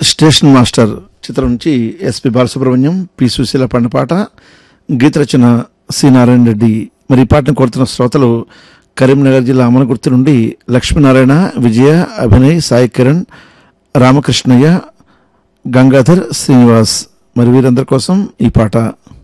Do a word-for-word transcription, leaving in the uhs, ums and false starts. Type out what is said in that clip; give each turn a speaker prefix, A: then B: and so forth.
A: Station master చిత్రం నుంచి SP Balasubrahmanyam, P Susheela పాడిన పాట, గీత రచన సి నారాయణ రెడ్డి. మరి ఈ పాటను కోరుతున్న శ్రోతలు కరీంనగర్ జిల్లా అమనగుర్తి నుండి లక్ష్మీనారాయణ, విజయ, అభినయ్, సాయి కిరణ్, రామకృష్ణయ్య, గంగాధర్, శ్రీనివాస్. మరి వీరందరి కోసం ఈ పాట.